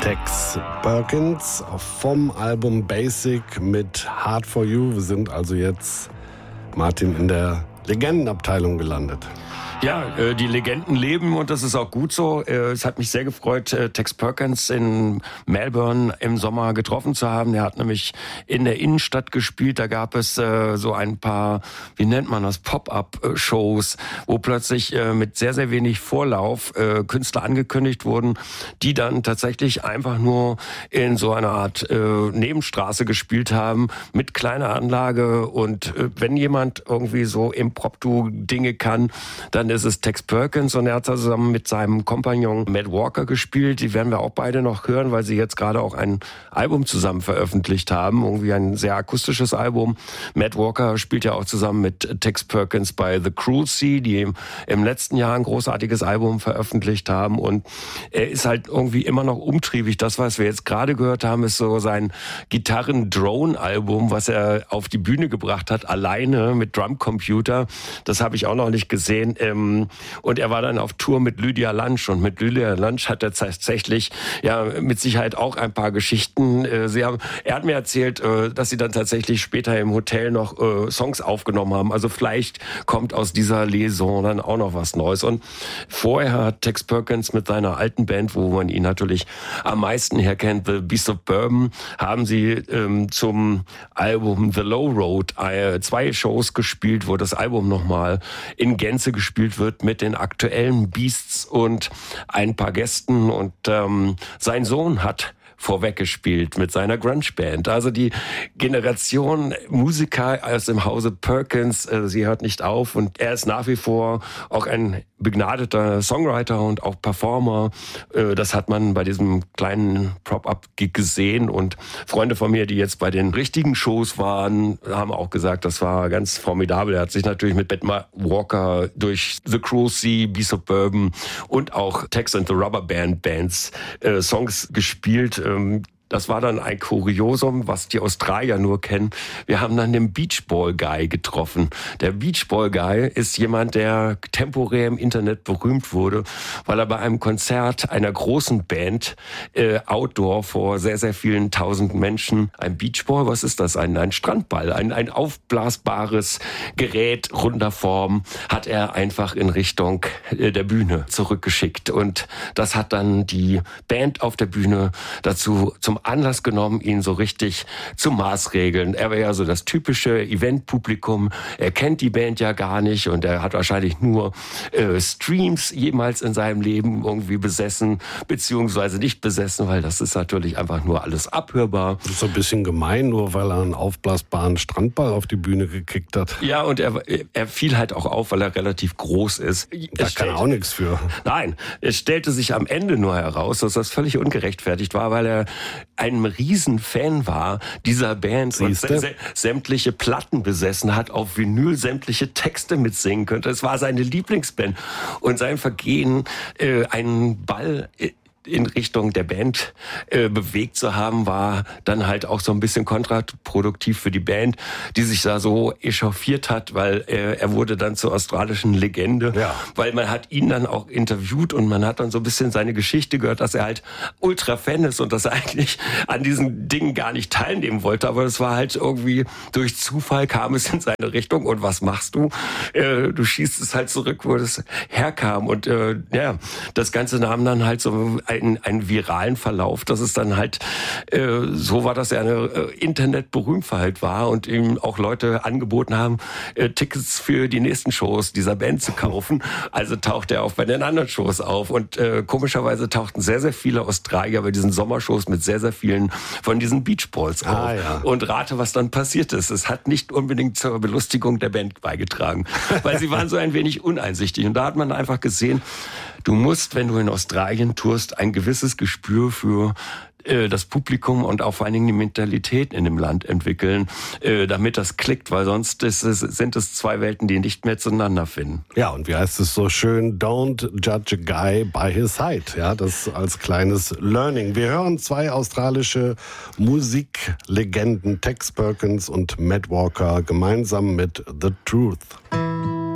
Tex Perkins vom Album Basic mit Hard for You. Wir sind also jetzt, Martin, in der Legendenabteilung gelandet. Ja, die Legenden leben und das ist auch gut so. Es hat mich sehr gefreut, Tex Perkins in Melbourne im Sommer getroffen zu haben. Er hat nämlich in der Innenstadt gespielt. Da gab es so ein paar, wie nennt man das, Pop-up-Shows, wo plötzlich mit sehr, sehr wenig Vorlauf Künstler angekündigt wurden, die dann tatsächlich einfach nur in so einer Art Nebenstraße gespielt haben mit kleiner Anlage. Und wenn jemand irgendwie so impromptu Dinge kann, dann ist es Tex Perkins und er hat zusammen mit seinem Kompagnon Matt Walker gespielt. Die werden wir auch beide noch hören, weil sie jetzt gerade auch ein Album zusammen veröffentlicht haben. Irgendwie ein sehr akustisches Album. Matt Walker spielt ja auch zusammen mit Tex Perkins bei The Cruel Sea, die im letzten Jahr ein großartiges Album veröffentlicht haben. Und er ist halt irgendwie immer noch umtriebig. Das, was wir jetzt gerade gehört haben, ist so sein Gitarren-Drone-Album, was er auf die Bühne gebracht hat, alleine mit Drumcomputer. Das habe ich auch noch nicht gesehen. Und er war dann auf Tour mit Lydia Lunch und mit Lydia Lunch hat er tatsächlich ja mit Sicherheit auch ein paar Geschichten. Er hat mir erzählt, dass sie dann tatsächlich später im Hotel noch Songs aufgenommen haben. Also vielleicht kommt aus dieser Liaison dann auch noch was Neues. Und vorher hat Tex Perkins mit seiner alten Band, wo man ihn natürlich am meisten herkennt, The Beast of Bourbon, haben sie zum Album The Low Road 2 Shows gespielt, wo das Album nochmal in Gänze gespielt wird mit den aktuellen Beasts und ein paar Gästen. Und sein Sohn hat vorweggespielt mit seiner Grunge-Band. Also die Generation Musiker aus dem Hause Perkins, sie hört nicht auf und er ist nach wie vor auch ein begnadeter Songwriter und auch Performer. Das hat man bei diesem kleinen Prop-Up-Gig gesehen und Freunde von mir, die jetzt bei den richtigen Shows waren, haben auch gesagt, das war ganz formidabel. Er hat sich natürlich mit Matt Walker durch The Cruel Sea, Beast of Bourbon und auch Tex and the Rubber Band Bands Songs gespielt. Das war dann ein Kuriosum, was die Australier nur kennen. Wir haben dann den Beach Ball Guy getroffen. Der Beach Ball Guy ist jemand, der temporär im Internet berühmt wurde, weil er bei einem Konzert einer großen Band outdoor vor sehr, sehr vielen tausend Menschen ein Beachball, was ist das? Ein Strandball, ein aufblasbares Gerät runder Form, hat er einfach in Richtung der Bühne zurückgeschickt. Und das hat dann die Band auf der Bühne dazu zum Anlass genommen, ihn so richtig zu maßregeln. Er wäre ja so das typische Eventpublikum. Er kennt die Band ja gar nicht und er hat wahrscheinlich nur Streams jemals in seinem Leben irgendwie besessen, beziehungsweise nicht besessen, weil das ist natürlich einfach nur alles abhörbar. Das ist so ein bisschen gemein, nur weil er einen aufblasbaren Strandball auf die Bühne gekickt hat. Ja, und er fiel halt auch auf, weil er relativ groß ist. Da kann er auch nichts für. Nein, es stellte sich am Ende nur heraus, dass das völlig ungerechtfertigt war, weil er ein Riesenfan war dieser Band und sämtliche Platten besessen hat, auf Vinyl sämtliche Texte mitsingen könnte. Es war seine Lieblingsband. Und sein Vergehen, einen Ball in Richtung der Band bewegt zu haben, war dann halt auch so ein bisschen kontraproduktiv für die Band, die sich da so echauffiert hat, weil er wurde dann zur australischen Legende, ja. Weil man hat ihn dann auch interviewt und man hat dann so ein bisschen seine Geschichte gehört, dass er halt Ultra-Fan ist und dass er eigentlich an diesen Dingen gar nicht teilnehmen wollte, aber es war halt irgendwie durch Zufall kam es in seine Richtung und was machst du? Du schießt es halt zurück, wo es herkam und ja, das Ganze nahm dann halt so einen viralen Verlauf, dass es dann halt so war, dass er eine Internetberühmtheit war und ihm auch Leute angeboten haben, Tickets für die nächsten Shows dieser Band zu kaufen. Also tauchte er auch bei den anderen Shows auf und komischerweise tauchten sehr, sehr viele Australier bei diesen Sommershows mit sehr, sehr vielen von diesen Beachballs auf. Ja. Und rate, was dann passiert ist. Es hat nicht unbedingt zur Belustigung der Band beigetragen, weil sie waren so ein wenig uneinsichtig. Und da hat man einfach gesehen, du musst, wenn du in Australien tourst, ein gewisses Gespür für das Publikum und auch vor allen Dingen die Mentalität in dem Land entwickeln, damit das klickt, weil sonst sind es zwei Welten, die nicht mehr zueinander finden. Ja, und wie heißt es so schön, don't judge a guy by his height. Ja, das als kleines Learning. Wir hören zwei australische Musiklegenden, Tex Perkins und Matt Walker, gemeinsam mit The Truth.